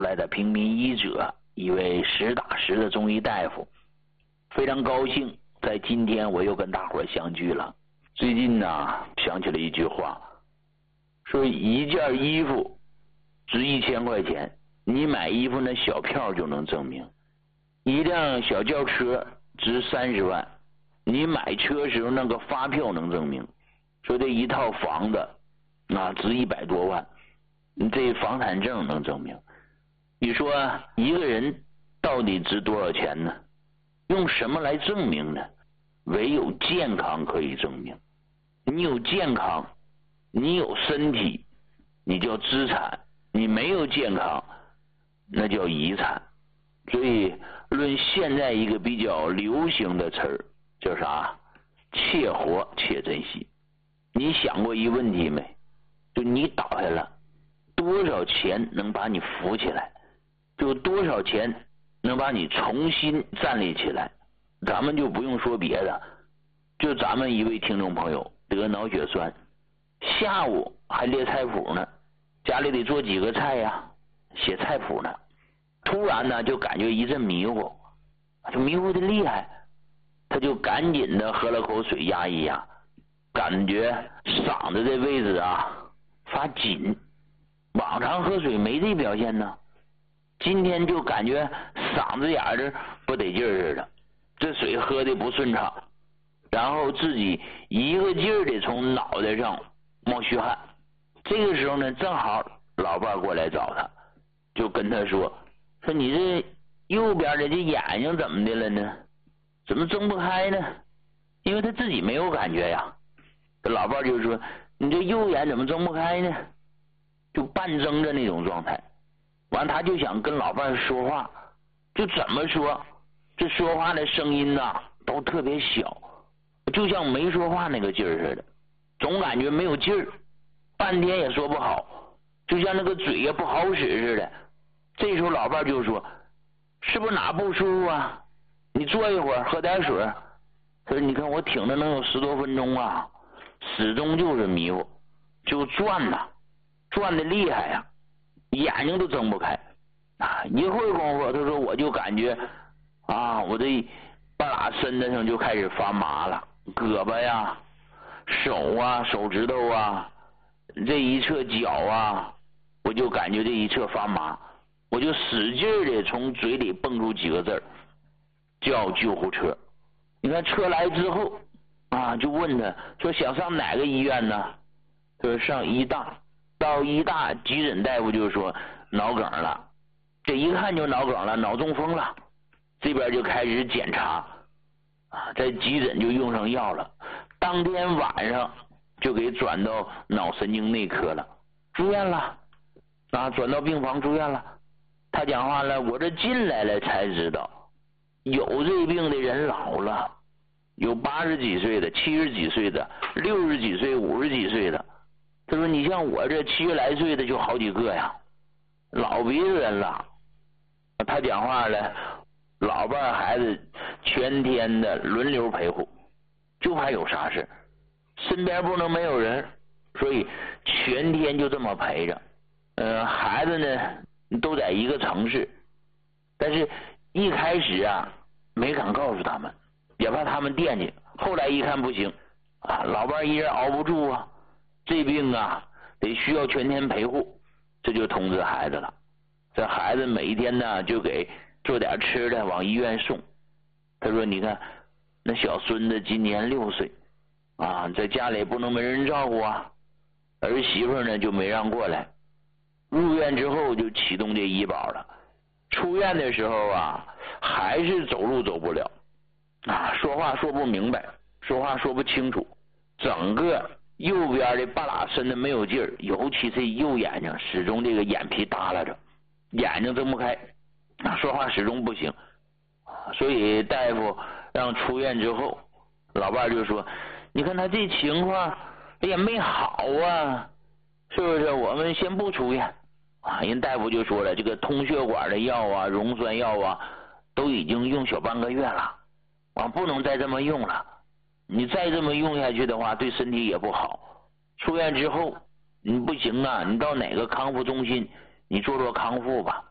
来的平民医者，一位实打实的中医大夫。非常高兴在今天我又跟大伙相聚了。最近呢，想起了一句话，说一件衣服值1000块钱，你买衣服那小票就能证明；一辆小轿车值30万，你买车时候那个发票能证明。说这一套房子值100多万，你这房产证能证明。你说一个人到底值多少钱呢？用什么来证明呢？唯有健康可以证明。你有健康，你有身体，你叫资产；你没有健康，那叫遗产。所以论现在一个比较流行的词儿叫啥？且活且珍惜。你想过一个问题没？就你倒下了，多少钱能把你扶起来？就多少钱能把你重新站立起来？咱们就不用说别的，就咱们一位听众朋友得脑血栓，下午还列菜谱呢，家里得做几个菜呀，写菜谱呢。突然呢就感觉一阵迷糊，就迷糊的厉害，他就赶紧的喝了口水压一压，感觉嗓子这位置发紧。往常喝水没这表现呢，今天就感觉嗓子眼儿不得劲似的，这水喝的不顺畅，然后自己一个劲儿的从脑袋上冒虚汗。这个时候呢，正好老伴过来找他，就跟他说你这右边的这眼睛怎么的了呢？怎么睁不开呢？因为他自己没有感觉呀。这老伴就说你这右眼怎么睁不开呢？就半睁着那种状态。完他就想跟老伴说话，就怎么说，这说话的声音都特别小，就像没说话那个劲儿似的，总感觉没有劲儿，半天也说不好，就像那个嘴也不好使似的。这时候老伴就说是不是哪不舒服啊？你坐一会儿喝点水。他说你看我挺着能有10多分钟始终就是迷糊，就转转的厉害呀，眼睛都睁不开一会儿功夫他说我就感觉我这半拉身子上就开始发麻了，胳膊呀、手手指头这一侧脚我就感觉这一侧发麻，我就使劲的从嘴里蹦出几个字儿，叫救护车。你看车来之后就问他说想上哪个医院呢？他说上医大。到医大急诊大夫就说脑梗了，这一看就脑梗了，脑中风了。这边就开始检查在急诊就用上药了，当天晚上就给转到脑神经内科了，住院了转到病房住院了。他讲话了，我这进来了才知道，有这病的人老了，有80几岁的、70几岁的、60几岁、50几岁的。他说你像我这70来岁的就好几个呀，老别人了。他讲话了，老伴孩子全天的轮流陪护，就怕有啥事，身边不能没有人，所以全天就这么陪着。孩子呢都在一个城市，但是一开始没敢告诉他们，也怕他们惦记。后来一看不行老伴一人熬不住这病得需要全天陪护，这就通知孩子了。这孩子每一天呢就给做点吃的往医院送。他说你看那小孙子今年6岁在家里不能没人照顾儿媳妇呢就没让过来。入院之后就启动这医保了，出院的时候还是走路走不了说话说不明白，说话说不清楚，整个右边的半拉身子没有劲儿，尤其是右眼睛始终这个眼皮耷拉着，眼睛睁不开说话始终不行。所以大夫让出院之后，老伴就说你看他这情况也没好是不是我们先不出院人大夫就说了，这个通血管的药溶栓药都已经用小半个月了不能再这么用了，你再这么用下去的话对身体也不好。出院之后你不行你到哪个康复中心你做做康复吧。